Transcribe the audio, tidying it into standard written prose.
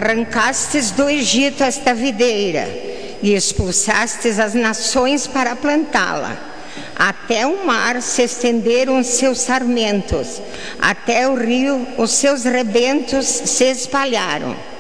arrancastes do Egito esta videira e expulsastes as nações para plantá-la. Até o mar se estenderam os seus sarmentos, até o rio os seus rebentos se espalharam.